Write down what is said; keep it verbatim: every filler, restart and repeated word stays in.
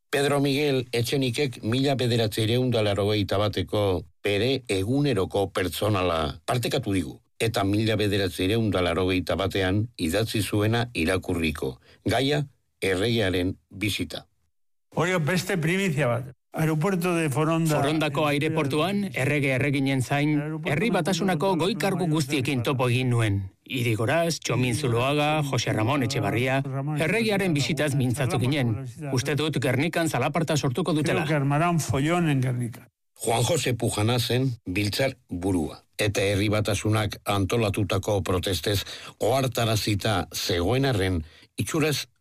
Pedro Miguel Etxenikek mila bederatziehun eta laurogeita bateko bere eguneroko pertsonala partekatu digu, eta mila bederatziehun eta laurogeita batean idatzi zuena irakurriko. Gaia, erregearen bisita. Hori beste primizia bat. Aeropuerto de Foronda. Forondako aireportuan, errege erreginen zain, herri batasunako goi kargu guztiekin topo egin nuen. Idi Goraz, Txomin Zuloaga, Jose Ramon Etxebarria, erregearen bisitaz mintzatu ginen. Uste dut Gernikan zalaparta sortuko dutela. Creo que armarán follón en Gernika. Juan Jose Pujana zen biltzar burua, eta herri batasunak antolatutako protestez ohartarazita zegoen arren, itxuraz